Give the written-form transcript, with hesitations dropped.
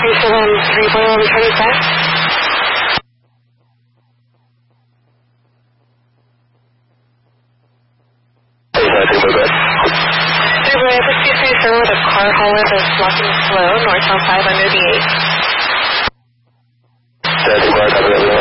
371 returning back. February 53 with a car hauler that's blocking slow northbound 5 under the 8.